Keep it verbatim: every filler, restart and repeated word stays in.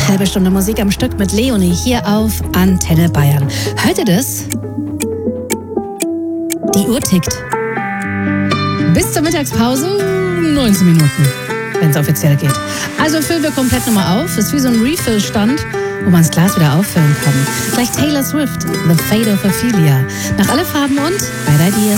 Halbe Stunde Musik am Stück mit Leonie hier auf Antenne Bayern. Hört ihr das? Die Uhr tickt. Bis zur Mittagspause neunzehn Minuten, wenn es offiziell geht. Also füllen wir komplett nochmal auf. Ist wie so ein Refill-Stand, wo man das Glas wieder auffüllen kann. Gleich Taylor Swift, The Fate of Ophelia. Nach alle Farben und Bad Ideas.